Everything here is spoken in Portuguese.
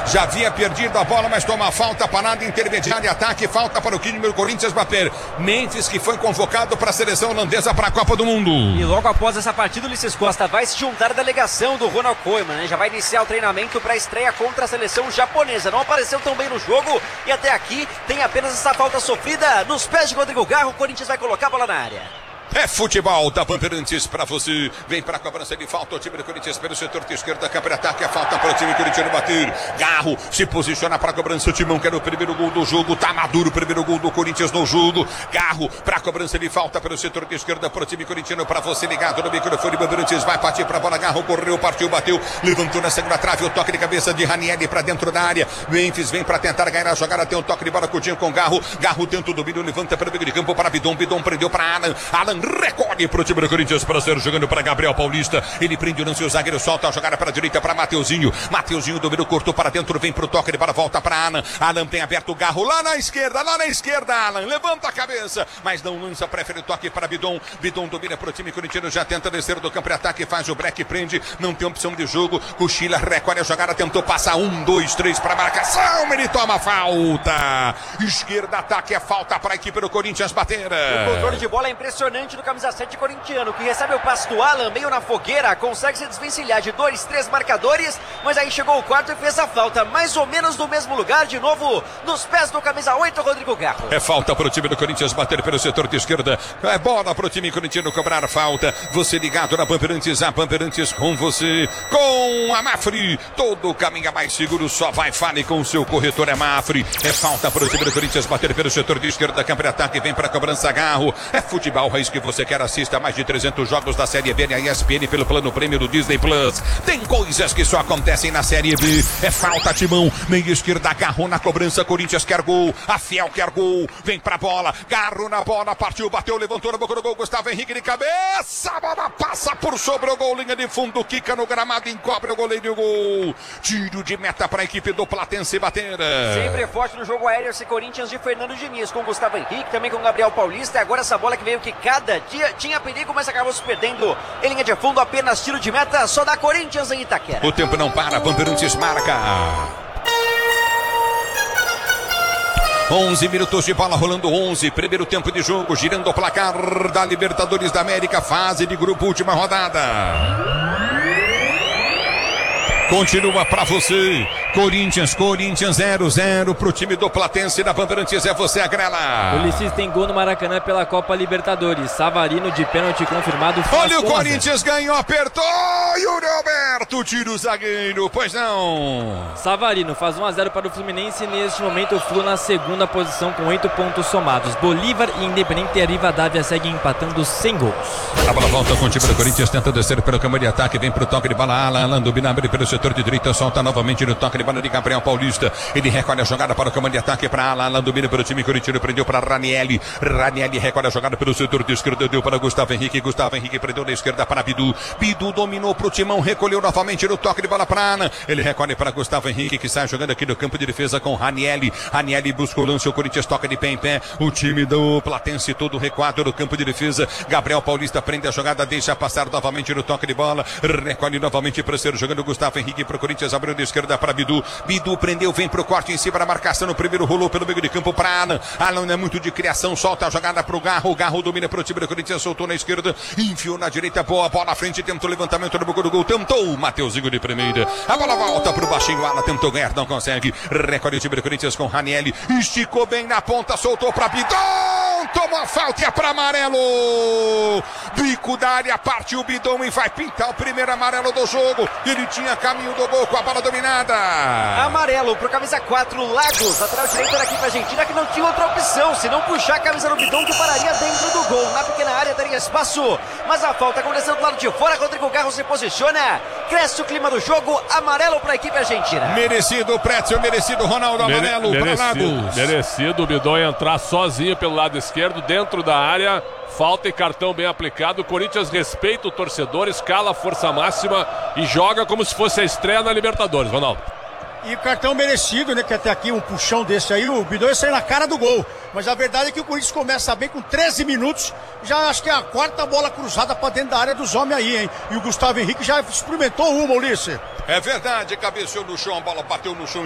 já havia perdido a bola, mas toma falta, parada intermediária, ataque, falta para o time do Corinthians bater. Memphis, que foi convocado para a seleção holandesa para a Copa do Mundo. E logo após essa partida, o Ulisses Costa vai se juntar à delegação do Ronald Koeman, né? Já vai iniciar o treinamento para a estreia contra a seleção japonesa. Não apareceu tão bem no jogo e até aqui tem apenas essa falta sofrida nos pés de Rodrigo Garro. O Corinthians vai colocar a bola na área. É futebol da Bandeirantes pra você. Vem pra cobrança de falta o time do Corinthians pelo setor de esquerda. Câmara ataque, a falta para o time corintiano bater. Garro se posiciona pra cobrança. O Timão quer o primeiro gol do jogo. Tá maduro o primeiro gol do Corinthians no jogo. Garro pra cobrança de falta pelo setor de esquerda pro time corintiano. Pra você ligado no microfone. Bandeirantes vai partir pra bola. Garro correu, partiu, bateu. Levantou na segunda trave. O toque de cabeça de Ranieri pra dentro da área. Memphis vem pra tentar ganhar a jogada. Tem um toque de bola curtinho com Garro. Garro tenta o domínio. Levanta pelo meio de campo para Bidon. Bidon prendeu pra Alan. Alan recolhe pro time do Corinthians para ser jogando para Gabriel Paulista. Ele prende o lance, o zagueiro solta a jogada para a direita para Mateuzinho. Mateuzinho dominou, cortou para dentro, vem pro toque de bola, volta para Alan. Alan tem aberto o Garro lá na esquerda, Alan. Levanta a cabeça, mas não lança, prefere o toque para Bidon. Bidon domina pro time corintiano, já tenta descer do campo de ataque, faz o break, prende, não tem opção de jogo. Cochila, recolhe a jogada, tentou passar 1, 2, 3 para marcação, ele toma falta. Esquerda, ataque, é falta para a equipe do Corinthians bater. O controle de bola é impressionante do camisa 7 corintiano, que recebe o passe do Alan, meio na fogueira, consegue se desvencilhar de 2, 3 marcadores, mas aí chegou o quarto e fez a falta, mais ou menos no mesmo lugar, de novo, nos pés do camisa 8, Rodrigo Garro. É falta para o time do Corinthians bater pelo setor de esquerda, é bola para o time corintiano cobrar falta. Você ligado na Bandeirantes, a Bandeirantes com você, com a Mafre, todo caminho mais seguro, só vai, fale com o seu corretor, é Mafre. É falta para o time do Corinthians bater pelo setor de esquerda, campo de ataque, vem para a cobrança, Garro. É futebol raiz que você quer, assista mais de 300 jogos da Série B na ESPN pelo plano prêmio do Disney Plus. Tem coisas que só acontecem na Série B. É falta, Timão, meia esquerda, Garro na cobrança, Corinthians quer gol, a Fiel quer gol, vem pra bola, Garro na bola, partiu, bateu, levantou na boca do gol, Gustavo Henrique de cabeça, a bola passa por sobre o gol, linha de fundo, quica no gramado, encobre o goleiro e o gol. Tiro de meta para a equipe do Platense bater. Sempre forte no jogo aéreo esse Corinthians de Fernando Diniz, com Gustavo Henrique, também com Gabriel Paulista, e agora essa bola que veio que cada dia tinha perigo, mas acabou se perdendo em linha de fundo, apenas tiro de meta, só da Corinthians em Itaquera. O tempo não para, Bandeirantes marca. 11 minutos de bola rolando, 11, primeiro tempo de jogo, girando o placar da Libertadores da América, fase de grupo, última rodada. Continua pra você, Corinthians 0-0 pro time do Platense da Bandeirantes, é você, a Grela. Ulisses tem gol no Maracanã pela Copa Libertadores, Savarino de pênalti confirmado. Olha o Corinthians, ganhou, apertou, Yuri Alberto, tira o zagueiro, pois não. Savarino faz 1-0 para o Fluminense e neste momento o Flu na segunda posição com 8 pontos somados. Bolívar e Independente Rivadavia seguem empatando sem gols. A bola volta com o time do Corinthians, tenta descer pelo campo de ataque, vem pro toque de bola, Alan domina, abre pelo setor de direita, solta novamente no toque de bola de Gabriel Paulista. Ele recolhe a jogada para o comando de ataque para Alan, domina pelo time corintiano, prendeu para Ranieri. Ranieri recolhe a jogada pelo setor de esquerda, deu para Gustavo Henrique. Gustavo Henrique prendeu na esquerda para Bidu. Bidu dominou pro Timão, recolheu novamente no toque de bola para Alan. Ele recolhe para Gustavo Henrique, que sai jogando aqui no campo de defesa com Ranieri. Ranieri busca o lance, o Corinthians toca de pé em pé. O time do Platense todo recuado no campo de defesa. Gabriel Paulista prende a jogada, deixa passar novamente no toque de bola. Recolhe novamente para ser jogando Gustavo Henrique pro Corinthians, abriu de esquerda para Bidu. Bidu prendeu, vem pro corte em cima da marcação. No primeiro rolou pelo meio de campo para Alan. Alan é muito de criação, solta a jogada pro Garro. Garro domina pro time do Corinthians, soltou na esquerda, enfiou na direita, boa bola à frente, tentou levantamento no boca do gol, tentou Mateuzinho de primeira. A bola volta pro baixinho, Alan tentou ganhar, não consegue. Recolhe o time do Corinthians com Ranieri, esticou bem na ponta, soltou pra Bidon, tomou a falta, é pra amarelo. Bico da área, partiu o Bidon e vai pintar o primeiro amarelo do jogo. Ele tinha caminho do gol com a bola dominada. Amarelo pro camisa 4, Lagos, lateral direito da equipe argentina, que não tinha outra opção, se não puxar a camisa do Bidon, que pararia dentro do gol. Na pequena área teria espaço, mas a falta aconteceu do lado de fora. Rodrigo Garro se posiciona, cresce o clima do jogo, amarelo pra equipe argentina. Merecido, Prétio, merecido, Ronaldo, amarelo para Lagos. Merecido, o Bidon entrar sozinho pelo lado esquerdo, dentro da área. Falta e cartão bem aplicado. O Corinthians respeita o torcedor, escala a força máxima e joga como se fosse a estreia na Libertadores, Ronaldo. E o cartão merecido, né? Que até aqui um puxão desse aí, o Bidon ia sair na cara do gol. Mas a verdade é que o Corinthians começa bem com 13 minutos. Já acho que é a quarta bola cruzada para dentro da área dos homens aí, hein? E o Gustavo Henrique já experimentou uma, Ulisses. É verdade, cabeceou no chão, a bola bateu no chão.